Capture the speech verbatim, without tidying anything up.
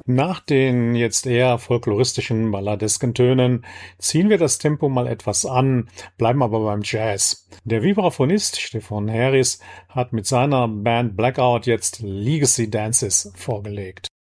Nach den jetzt eher folkloristischen, balladesken Tönen ziehen wir das Tempo mal etwas an, bleiben aber beim Jazz. Der Vibraphonist Stefan Harris hat mit seiner Band Blackout jetzt Legacy Dances vorgelegt.